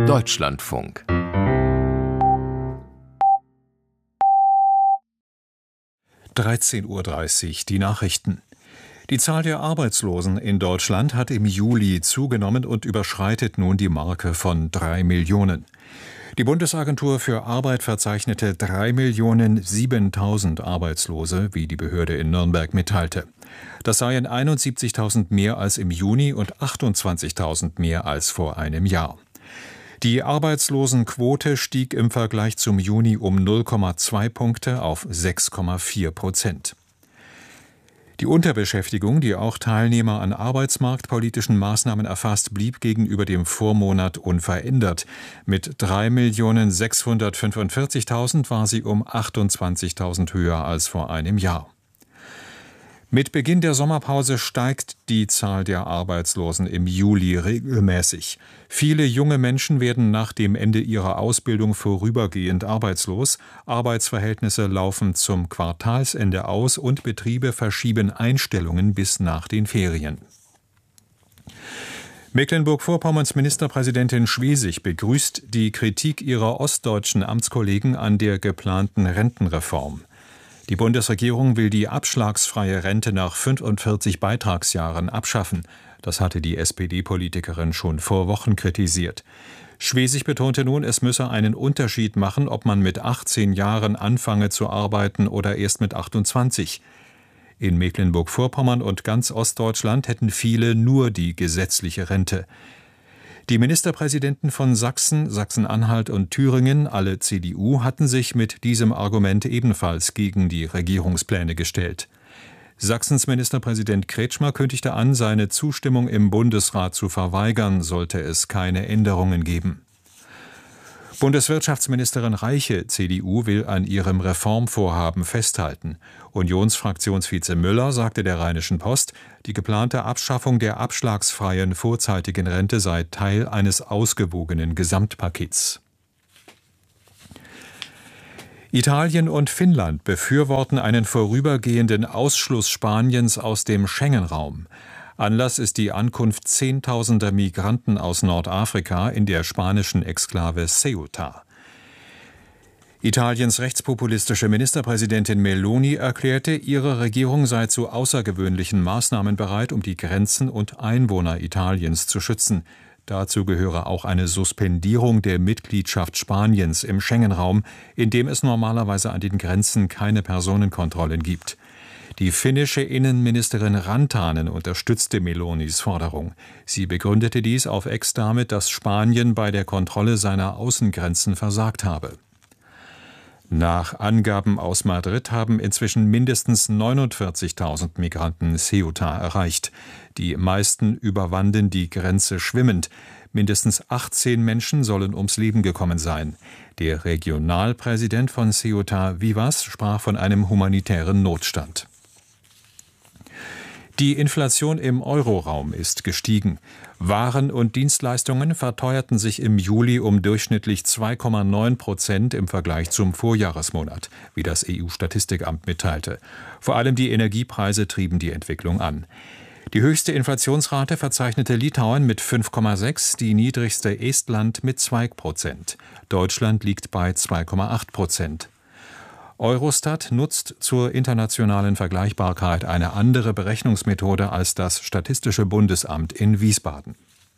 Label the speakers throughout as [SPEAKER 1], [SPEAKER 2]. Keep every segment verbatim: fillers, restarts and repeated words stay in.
[SPEAKER 1] Deutschlandfunk.
[SPEAKER 2] dreizehn Uhr dreißig, die Nachrichten. Die Zahl der Arbeitslosen in Deutschland hat im Juli zugenommen und überschreitet nun die Marke von drei Millionen. Die Bundesagentur für Arbeit verzeichnete drei Millionen siebentausend Arbeitslose, wie die Behörde in Nürnberg mitteilte. Das seien einundsiebzigtausend mehr als im Juni und achtundzwanzigtausend mehr als vor einem Jahr. Die Arbeitslosenquote stieg im Vergleich zum Juni um null Komma zwei Punkte auf sechs Komma vier Prozent. Die Unterbeschäftigung, die auch Teilnehmer an arbeitsmarktpolitischen Maßnahmen erfasst, blieb gegenüber dem Vormonat unverändert. Mit drei Millionen sechshundertfünfundvierzigtausend war sie um achtundzwanzigtausend höher als vor einem Jahr. Mit Beginn der Sommerpause steigt die Zahl der Arbeitslosen im Juli regelmäßig. Viele junge Menschen werden nach dem Ende ihrer Ausbildung vorübergehend arbeitslos. Arbeitsverhältnisse laufen zum Quartalsende aus und Betriebe verschieben Einstellungen bis nach den Ferien. Mecklenburg-Vorpommerns Ministerpräsidentin Schwesig begrüßt die Kritik ihrer ostdeutschen Amtskollegen an der geplanten Rentenreform. Die Bundesregierung will die abschlagsfreie Rente nach fünfundvierzig Beitragsjahren abschaffen. Das hatte die S P D-Politikerin schon vor Wochen kritisiert. Schwesig betonte nun, es müsse einen Unterschied machen, ob man mit achtzehn Jahren anfange zu arbeiten oder erst mit achtundzwanzig. In Mecklenburg-Vorpommern und ganz Ostdeutschland hätten viele nur die gesetzliche Rente. Die Ministerpräsidenten von Sachsen, Sachsen-Anhalt und Thüringen, alle C D U, hatten sich mit diesem Argument ebenfalls gegen die Regierungspläne gestellt. Sachsens Ministerpräsident Kretschmer kündigte an, seine Zustimmung im Bundesrat zu verweigern, sollte es keine Änderungen geben. Bundeswirtschaftsministerin Reiche, C D U, will an ihrem Reformvorhaben festhalten. Unionsfraktionsvize Müller sagte der Rheinischen Post, die geplante Abschaffung der abschlagsfreien vorzeitigen Rente sei Teil eines ausgewogenen Gesamtpakets. Italien und Finnland befürworten einen vorübergehenden Ausschluss Spaniens aus dem Schengen-Raum. Anlass ist die Ankunft zehntausender Migranten aus Nordafrika in der spanischen Exklave Ceuta. Italiens rechtspopulistische Ministerpräsidentin Meloni erklärte, ihre Regierung sei zu außergewöhnlichen Maßnahmen bereit, um die Grenzen und Einwohner Italiens zu schützen. Dazu gehöre auch eine Suspendierung der Mitgliedschaft Spaniens im Schengen-Raum, in dem es normalerweise an den Grenzen keine Personenkontrollen gibt. Die finnische Innenministerin Rantanen unterstützte Melonis Forderung. Sie begründete dies auf Ex damit, dass Spanien bei der Kontrolle seiner Außengrenzen versagt habe. Nach Angaben aus Madrid haben inzwischen mindestens neunundvierzigtausend Migranten Ceuta erreicht. Die meisten überwanden die Grenze schwimmend. Mindestens achtzehn Menschen sollen ums Leben gekommen sein. Der Regionalpräsident von Ceuta, Vivas, sprach von einem humanitären Notstand. Die Inflation im Euroraum ist gestiegen. Waren und Dienstleistungen verteuerten sich im Juli um durchschnittlich zwei Komma neun Prozent im Vergleich zum Vorjahresmonat, wie das E U-Statistikamt mitteilte. Vor allem die Energiepreise trieben die Entwicklung an. Die höchste Inflationsrate verzeichnete Litauen mit fünf Komma sechs, die niedrigste Estland mit zwei Prozent. Deutschland liegt bei zwei Komma acht Prozent. Eurostat nutzt zur internationalen Vergleichbarkeit eine andere Berechnungsmethode als das Statistische Bundesamt in Wiesbaden.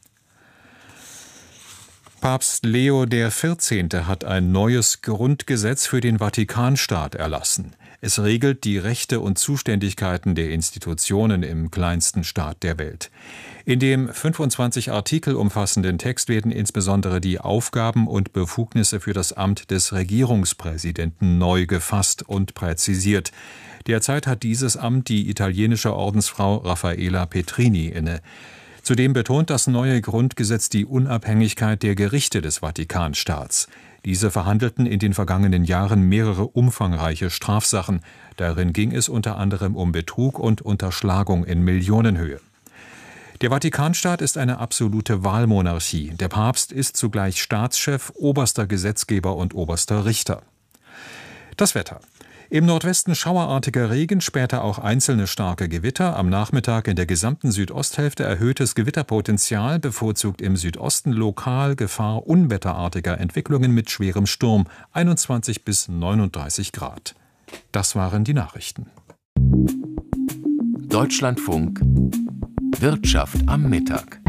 [SPEAKER 2] Papst Leo der vierzehnte hat ein neues Grundgesetz für den Vatikanstaat erlassen. Es regelt die Rechte und Zuständigkeiten der Institutionen im kleinsten Staat der Welt. In dem fünfundzwanzig Artikel umfassenden Text werden insbesondere die Aufgaben und Befugnisse für das Amt des Regierungspräsidenten neu gefasst und präzisiert. Derzeit hat dieses Amt die italienische Ordensfrau Raffaella Petrini inne. Zudem betont das neue Grundgesetz die Unabhängigkeit der Gerichte des Vatikanstaats. Diese verhandelten in den vergangenen Jahren mehrere umfangreiche Strafsachen. Darin ging es unter anderem um Betrug und Unterschlagung in Millionenhöhe. Der Vatikanstaat ist eine absolute Wahlmonarchie. Der Papst ist zugleich Staatschef, oberster Gesetzgeber und oberster Richter. Das Wetter. Im Nordwesten schauerartiger Regen, später auch einzelne starke Gewitter. Am Nachmittag in der gesamten Südosthälfte erhöhtes Gewitterpotenzial, bevorzugt im Südosten lokal Gefahr unwetterartiger Entwicklungen mit schwerem Sturm, einundzwanzig bis neununddreißig Grad. Das waren die Nachrichten.
[SPEAKER 1] Deutschlandfunk Wirtschaft am Mittag.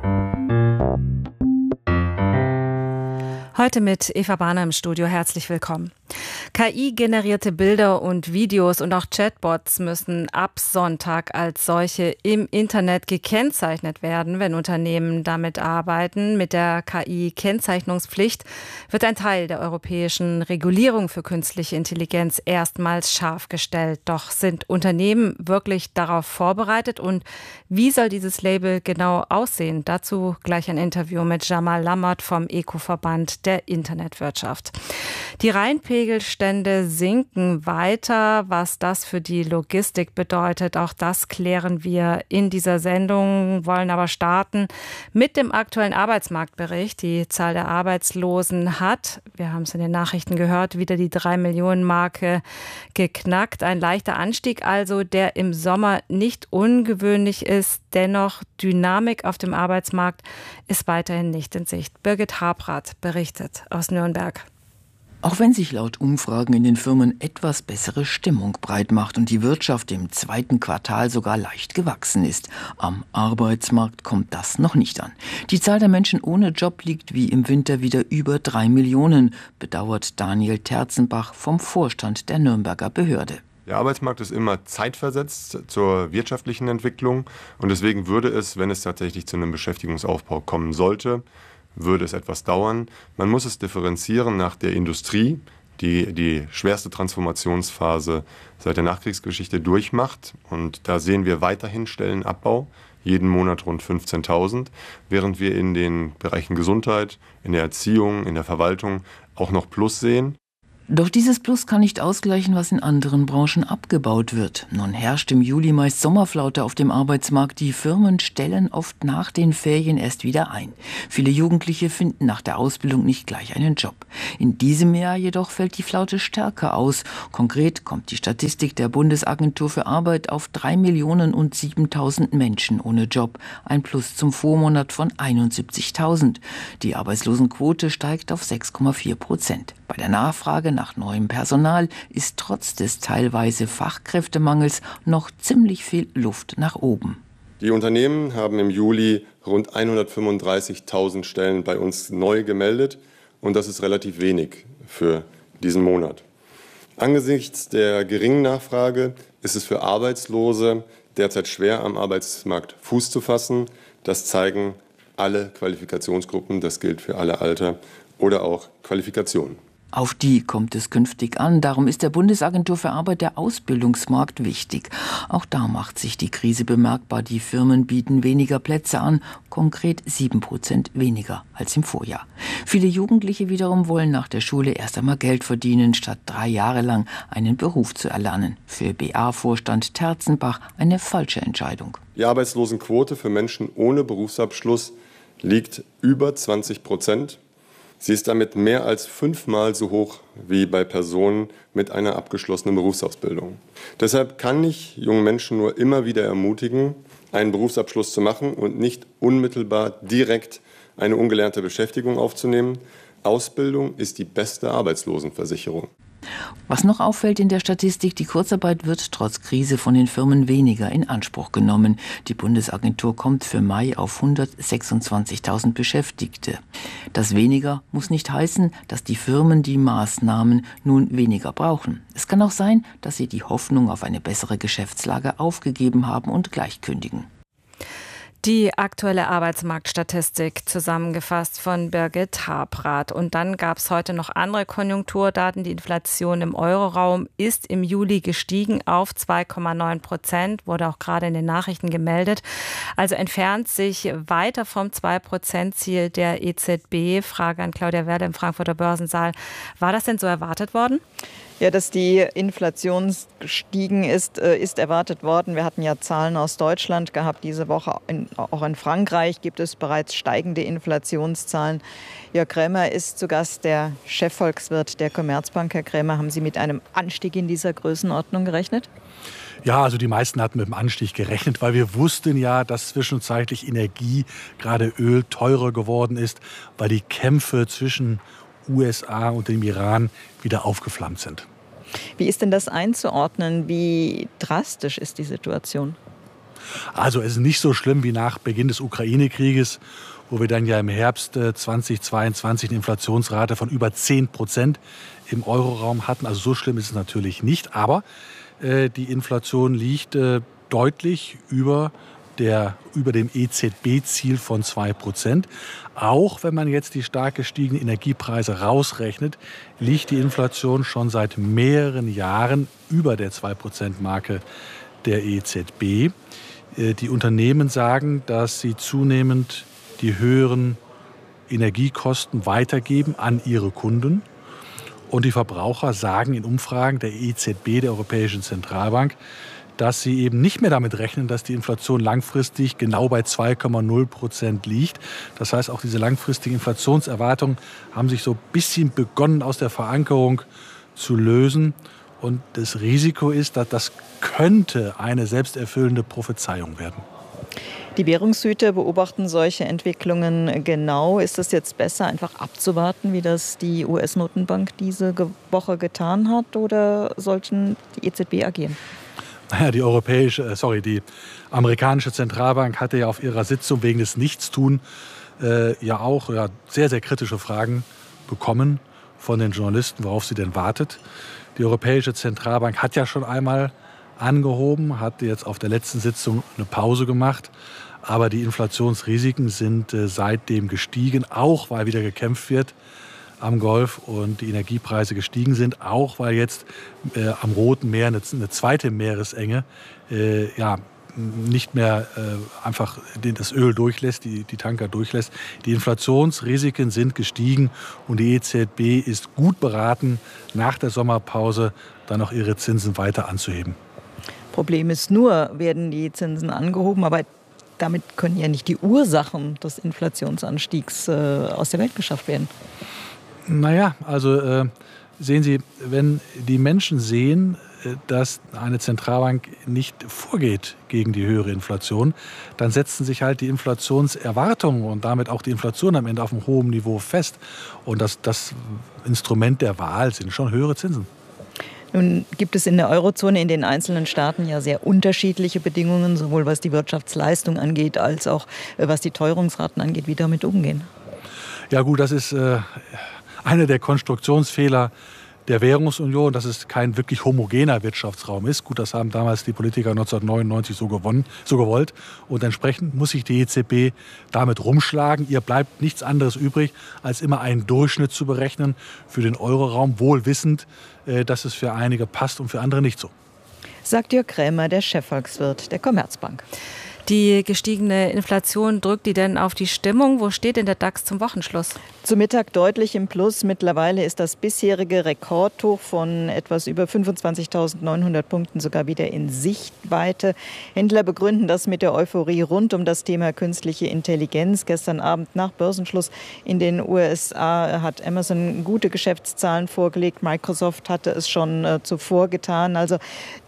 [SPEAKER 3] Heute mit Eva Bahner im Studio. Herzlich willkommen. K I-generierte Bilder und Videos und auch Chatbots müssen ab Sonntag als solche im Internet gekennzeichnet werden, wenn Unternehmen damit arbeiten. Mit der K I-Kennzeichnungspflicht wird ein Teil der europäischen Regulierung für künstliche Intelligenz erstmals scharf gestellt. Doch sind Unternehmen wirklich darauf vorbereitet? Und wie soll dieses Label genau aussehen? Dazu gleich ein Interview mit Jamal Lammert vom Eco-Verband der Internetwirtschaft. Die Rheinpegelstände sinken weiter. Was das für die Logistik bedeutet, auch das klären wir in dieser Sendung, wollen aber starten mit dem aktuellen Arbeitsmarktbericht. Die Zahl der Arbeitslosen hat, wir haben es in den Nachrichten gehört, wieder die drei Millionen Marke geknackt. Ein leichter Anstieg also, der im Sommer nicht ungewöhnlich ist. Dennoch, Dynamik auf dem Arbeitsmarkt ist weiterhin nicht in Sicht. Birgit Habrath berichtet aus Nürnberg.
[SPEAKER 4] Auch wenn sich laut Umfragen in den Firmen etwas bessere Stimmung breit macht und die Wirtschaft im zweiten Quartal sogar leicht gewachsen ist, am Arbeitsmarkt kommt das noch nicht an. Die Zahl der Menschen ohne Job liegt wie im Winter wieder über drei Millionen, bedauert Daniel Terzenbach vom Vorstand der Nürnberger Behörde.
[SPEAKER 5] Der Arbeitsmarkt ist immer zeitversetzt zur wirtschaftlichen Entwicklung und deswegen würde es, wenn es tatsächlich zu einem Beschäftigungsaufbau kommen sollte, würde es etwas dauern. Man muss es differenzieren nach der Industrie, die die schwerste Transformationsphase seit der Nachkriegsgeschichte durchmacht. Und da sehen wir weiterhin Stellenabbau, jeden Monat rund fünfzehntausend, während wir in den Bereichen Gesundheit, in der Erziehung, in der Verwaltung auch noch Plus sehen.
[SPEAKER 4] Doch dieses Plus kann nicht ausgleichen, was in anderen Branchen abgebaut wird. Nun herrscht im Juli meist Sommerflaute auf dem Arbeitsmarkt. Die Firmen stellen oft nach den Ferien erst wieder ein. Viele Jugendliche finden nach der Ausbildung nicht gleich einen Job. In diesem Jahr jedoch fällt die Flaute stärker aus. Konkret kommt die Statistik der Bundesagentur für Arbeit auf drei Millionen und siebentausend Menschen ohne Job. Ein Plus zum Vormonat von einundsiebzigtausend. Die Arbeitslosenquote steigt auf sechs Komma vier Prozent. Bei der Nachfrage nach neuem Personal ist trotz des teilweise Fachkräftemangels noch ziemlich viel Luft nach oben.
[SPEAKER 5] Die Unternehmen haben im Juli rund hundertfünfunddreißigtausend Stellen bei uns neu gemeldet und das ist relativ wenig für diesen Monat. Angesichts der geringen Nachfrage ist es für Arbeitslose derzeit schwer, am Arbeitsmarkt Fuß zu fassen. Das zeigen alle Qualifikationsgruppen, das gilt für alle Alter oder auch Qualifikationen.
[SPEAKER 4] Auf die kommt es künftig an. Darum ist der Bundesagentur für Arbeit der Ausbildungsmarkt wichtig. Auch da macht sich die Krise bemerkbar. Die Firmen bieten weniger Plätze an, konkret sieben Prozent weniger als im Vorjahr. Viele Jugendliche wiederum wollen nach der Schule erst einmal Geld verdienen, statt drei Jahre lang einen Beruf zu erlernen. Für B A-Vorstand Terzenbach eine falsche Entscheidung.
[SPEAKER 5] Die Arbeitslosenquote für Menschen ohne Berufsabschluss liegt über zwanzig Prozent. Sie ist damit mehr als fünfmal so hoch wie bei Personen mit einer abgeschlossenen Berufsausbildung. Deshalb kann ich junge Menschen nur immer wieder ermutigen, einen Berufsabschluss zu machen und nicht unmittelbar direkt eine ungelernte Beschäftigung aufzunehmen. Ausbildung ist die beste Arbeitslosenversicherung.
[SPEAKER 4] Was noch auffällt in der Statistik, die Kurzarbeit wird trotz Krise von den Firmen weniger in Anspruch genommen. Die Bundesagentur kommt für Mai auf hundertsechsundzwanzigtausend Beschäftigte. Das weniger muss nicht heißen, dass die Firmen die Maßnahmen nun weniger brauchen. Es kann auch sein, dass sie die Hoffnung auf eine bessere Geschäftslage aufgegeben haben und gleich kündigen.
[SPEAKER 3] Die aktuelle Arbeitsmarktstatistik zusammengefasst von Birgit Habrath. Und dann gab es heute noch andere Konjunkturdaten. Die Inflation im Euroraum ist im Juli gestiegen auf zwei Komma neun Prozent, wurde auch gerade in den Nachrichten gemeldet. Also entfernt sich weiter vom zwei Prozent Ziel der E Z B. Frage an Claudia Werle im Frankfurter Börsensaal. War das denn so erwartet worden?
[SPEAKER 6] Ja, dass die Inflation gestiegen ist, ist erwartet worden. Wir hatten ja Zahlen aus Deutschland gehabt diese Woche. In, auch in Frankreich gibt es bereits steigende Inflationszahlen. Jörg Krämer ist zu Gast, der Chefvolkswirt der Commerzbank. Herr Krämer, haben Sie mit einem Anstieg in dieser Größenordnung gerechnet?
[SPEAKER 7] Ja, also die meisten hatten mit dem Anstieg gerechnet, weil wir wussten ja, dass zwischenzeitlich Energie, gerade Öl, teurer geworden ist, weil die Kämpfe zwischen U S A und dem Iran wieder aufgeflammt sind.
[SPEAKER 6] Wie ist denn das einzuordnen? Wie drastisch ist die Situation?
[SPEAKER 7] Also es ist nicht so schlimm wie nach Beginn des Ukraine-Krieges, wo wir dann ja im Herbst zweitausendzweiundzwanzig eine Inflationsrate von über zehn Prozent im Euroraum hatten. Also so schlimm ist es natürlich nicht, aber äh, die Inflation liegt äh, deutlich über Der, über dem E Z B-Ziel von zwei Prozent. Auch wenn man jetzt die stark gestiegenen Energiepreise rausrechnet, liegt die Inflation schon seit mehreren Jahren über der zwei Prozent-Marke der E Z B. Die Unternehmen sagen, dass sie zunehmend die höheren Energiekosten weitergeben an ihre Kunden. Und die Verbraucher sagen in Umfragen der E Z B, der Europäischen Zentralbank, dass sie eben nicht mehr damit rechnen, dass die Inflation langfristig genau bei zwei Komma null Prozent liegt. Das heißt, auch diese langfristigen Inflationserwartungen haben sich so ein bisschen begonnen aus der Verankerung zu lösen. Und das Risiko ist, dass das könnte eine selbsterfüllende Prophezeiung werden.
[SPEAKER 6] Die Währungshüter beobachten solche Entwicklungen genau. Ist es jetzt besser, einfach abzuwarten, wie das die U S-Notenbank diese Woche getan hat, oder sollten die E Z B agieren?
[SPEAKER 7] Naja, die europäische, sorry, die amerikanische Zentralbank hatte ja auf ihrer Sitzung wegen des Nichtstun äh, ja auch ja, sehr, sehr kritische Fragen bekommen von den Journalisten, worauf sie denn wartet. Die Europäische Zentralbank hat ja schon einmal angehoben, hat jetzt auf der letzten Sitzung eine Pause gemacht. Aber die Inflationsrisiken sind äh, seitdem gestiegen, auch weil wieder gekämpft wird am Golf und die Energiepreise gestiegen sind, auch weil jetzt äh, am Roten Meer eine, eine zweite Meeresenge äh, ja, nicht mehr äh, einfach das Öl durchlässt, die, die Tanker durchlässt. Die Inflationsrisiken sind gestiegen und die E Z B ist gut beraten, nach der Sommerpause dann auch ihre Zinsen weiter anzuheben.
[SPEAKER 6] Problem ist nur, werden die Zinsen angehoben, aber damit können ja nicht die Ursachen des Inflationsanstiegs äh, aus der Welt geschafft werden.
[SPEAKER 7] Naja, also äh, sehen Sie, wenn die Menschen sehen, äh, dass eine Zentralbank nicht vorgeht gegen die höhere Inflation, dann setzen sich halt die Inflationserwartungen und damit auch die Inflation am Ende auf einem hohen Niveau fest. Und das, das Instrument der Wahl sind schon höhere Zinsen.
[SPEAKER 6] Nun gibt es in der Eurozone in den einzelnen Staaten ja sehr unterschiedliche Bedingungen, sowohl was die Wirtschaftsleistung angeht, als auch was die Teuerungsraten angeht. Wie damit umgehen? Ja gut, das ist äh, einer der Konstruktionsfehler der Währungsunion, dass es kein wirklich homogener Wirtschaftsraum ist. Gut, das haben damals die Politiker neunzehnhundertneunundneunzig so, gewonnen, so gewollt. Und entsprechend muss sich die E Z B damit rumschlagen. Ihr bleibt nichts anderes übrig, als immer einen Durchschnitt zu berechnen für den Euroraum, wohl wissend, dass es für einige passt und für andere nicht so. Sagt Jörg Krämer, der Chefvolkswirt der Commerzbank.
[SPEAKER 3] Die gestiegene Inflation, drückt die denn auf die Stimmung? Wo steht denn der DAX zum Wochenschluss?
[SPEAKER 6] Zu Mittag deutlich im Plus. Mittlerweile ist das bisherige Rekordhoch von etwas über fünfundzwanzigtausendneunhundert Punkten sogar wieder in Sichtweite. Händler begründen das mit der Euphorie rund um das Thema künstliche Intelligenz. Gestern Abend nach Börsenschluss in den U S A hat Amazon gute Geschäftszahlen vorgelegt. Microsoft hatte es schon äh, zuvor getan. Also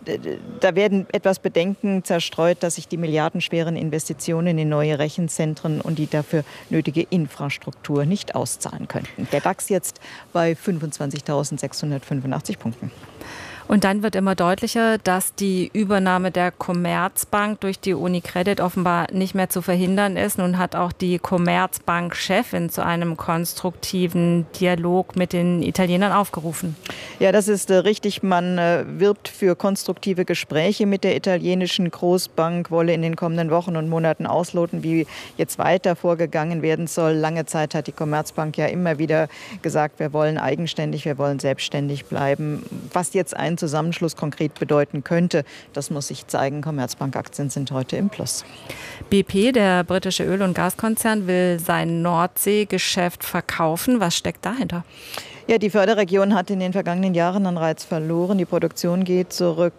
[SPEAKER 6] da werden etwas Bedenken zerstreut, dass sich die milliardenschweren Investitionen in neue Rechenzentren und die dafür nötige Infrastruktur nicht auszahlen könnten. Der DAX jetzt bei fünfundzwanzigtausendsechshundertfünfundachtzig Punkten.
[SPEAKER 3] Und dann wird immer deutlicher, dass die Übernahme der Commerzbank durch die UniCredit offenbar nicht mehr zu verhindern ist. Nun hat auch die Commerzbank-Chefin zu einem konstruktiven Dialog mit den Italienern aufgerufen.
[SPEAKER 6] Ja, das ist äh, richtig. Man äh, wirbt für konstruktive Gespräche mit der italienischen Großbank, wolle in den kommenden Wochen und Monaten ausloten, wie jetzt weiter vorgegangen werden soll. Lange Zeit hat die Commerzbank ja immer wieder gesagt, wir wollen eigenständig, wir wollen selbstständig bleiben. Was jetzt ein Zusammenschluss konkret bedeuten könnte, das muss sich zeigen. Commerzbank-Aktien sind heute im Plus.
[SPEAKER 3] B P, der britische Öl- und Gaskonzern, will sein Nordsee-Geschäft verkaufen. Was steckt dahinter?
[SPEAKER 6] Ja, die Förderregion hat in den vergangenen Jahren an Reiz verloren. Die Produktion geht zurück.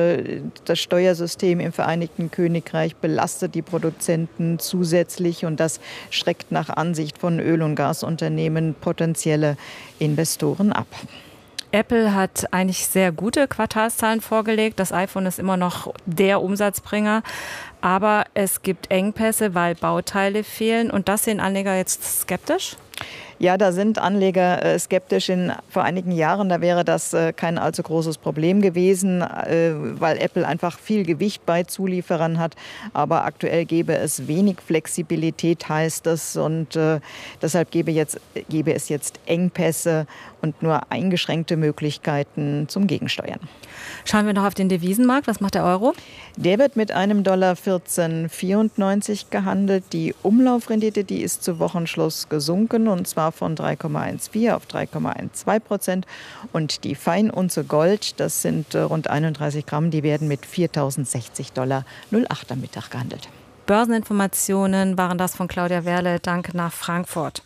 [SPEAKER 6] Das Steuersystem im Vereinigten Königreich belastet die Produzenten zusätzlich und das schreckt nach Ansicht von Öl- und Gasunternehmen potenzielle Investoren ab.
[SPEAKER 3] Apple hat eigentlich sehr gute Quartalszahlen vorgelegt. Das iPhone ist immer noch der Umsatzbringer. Aber es gibt Engpässe, weil Bauteile fehlen. Und das sehen Anleger jetzt skeptisch?
[SPEAKER 6] Ja, da sind Anleger äh, skeptisch. In, vor einigen Jahren, da wäre das äh, kein allzu großes Problem gewesen, äh, weil Apple einfach viel Gewicht bei Zulieferern hat. Aber aktuell gäbe es wenig Flexibilität, heißt es. Und äh, deshalb gäbe, jetzt, gäbe es jetzt Engpässe und nur eingeschränkte Möglichkeiten zum Gegensteuern.
[SPEAKER 3] Schauen wir noch auf den Devisenmarkt. Was macht der Euro?
[SPEAKER 6] Der wird mit einem Dollar vierzehn Komma vierundneunzig gehandelt. Die Umlaufrendite, die ist zu Wochenschluss gesunken und zwar von drei Komma vierzehn auf drei Komma zwölf Prozent. Und die Feinunze Gold, das sind rund einunddreißig Gramm, die werden mit viertausendsechzig Dollar null Komma acht am Mittag gehandelt.
[SPEAKER 3] Börseninformationen waren das von Claudia Werle. Danke nach Frankfurt.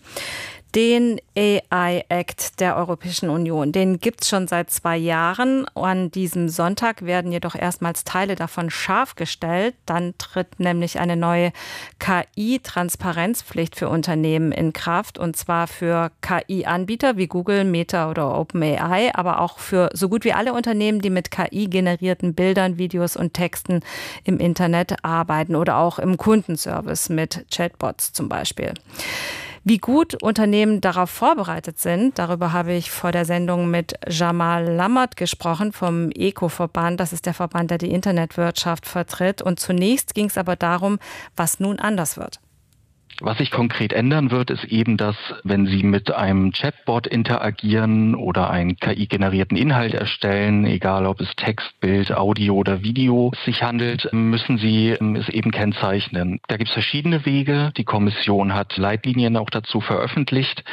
[SPEAKER 3] Den A I-Act der Europäischen Union, den gibt es schon seit zwei Jahren. An diesem Sonntag werden jedoch erstmals Teile davon scharf gestellt. Dann tritt nämlich eine neue K I-Transparenzpflicht für Unternehmen in Kraft. Und zwar für K I-Anbieter wie Google, Meta oder OpenAI, aber auch für so gut wie alle Unternehmen, die mit K I-generierten Bildern, Videos und Texten im Internet arbeiten oder auch im Kundenservice mit Chatbots zum Beispiel. Wie gut Unternehmen darauf vorbereitet sind, darüber habe ich vor der Sendung mit Jamal Lammert gesprochen vom E C O-Verband. Das ist der Verband, der die Internetwirtschaft vertritt. Und zunächst ging es aber darum, was nun anders wird.
[SPEAKER 8] Was sich konkret ändern wird, ist eben, dass wenn Sie mit einem Chatbot interagieren oder einen K I-generierten Inhalt erstellen, egal ob es Text, Bild, Audio oder Video sich handelt, müssen Sie es eben kennzeichnen. Da gibt es verschiedene Wege. Die Kommission hat Leitlinien auch dazu veröffentlicht,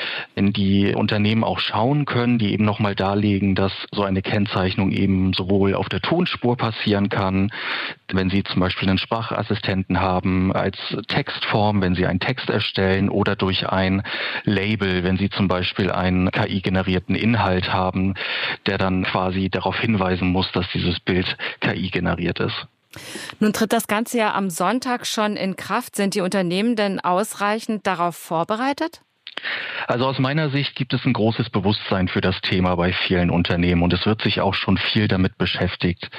[SPEAKER 8] in die Unternehmen auch schauen können, die eben nochmal darlegen, dass so eine Kennzeichnung eben sowohl auf der Tonspur passieren kann, wenn Sie zum Beispiel einen Sprachassistenten haben, als Textform, wenn Sie einen Text erstellen oder durch ein Label, wenn Sie zum Beispiel einen K I-generierten Inhalt haben, der dann quasi darauf hinweisen muss, dass dieses Bild K I generiert ist.
[SPEAKER 3] Nun tritt das Ganze ja am Sonntag schon in Kraft. Sind die Unternehmen denn ausreichend darauf vorbereitet?
[SPEAKER 8] Also aus meiner Sicht gibt es ein großes Bewusstsein für das Thema bei vielen Unternehmen und es wird sich auch schon viel damit beschäftigt.